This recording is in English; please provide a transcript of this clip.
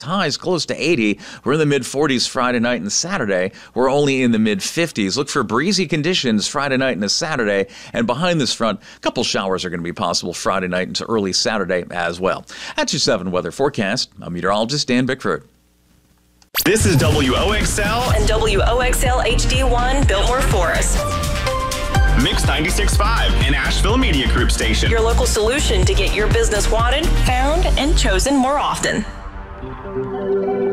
highs close to 80. We're in the mid-40s Friday night and Saturday. We're only in the mid-50s. Look for breezy conditions Friday night and Saturday. And behind this front, a couple showers are going to be possible Friday night into early Saturday as well. That's your 7 weather forecast. I'm meteorologist Dan Bickford. This is WOXL and WOXL HD1 Biltmore Forest. Mix 96.5, an Asheville Media Group station. Your local solution to get your business wanted, found, and chosen more often.